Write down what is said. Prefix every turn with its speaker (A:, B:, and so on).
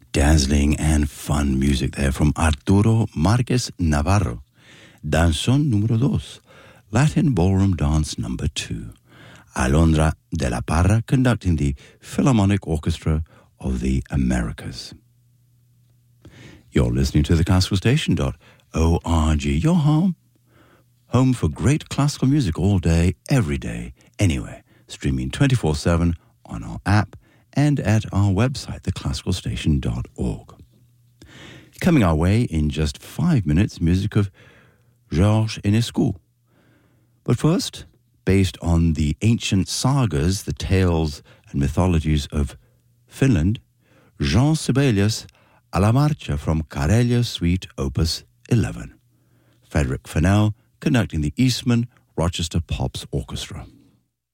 A: Dazzling and fun music there from Arturo Marquez Navarro. Danzón número 2, Latin Ballroom Dance number 2. Alondra de la Parra conducting the Philharmonic Orchestra of the Americas. You're listening to the classicalstation.org, your home for great classical music all day, every day, anywhere, streaming 24/7 on our app and at our website, theclassicalstation.org. Coming our way in just 5 minutes, music of Georges Enescu. But first, based on the ancient sagas, the tales and mythologies of Finland, Jean Sibelius alla Marcia from Karelia Suite Opus 11. Frederick Fennell conducting the Eastman Rochester Pops Orchestra.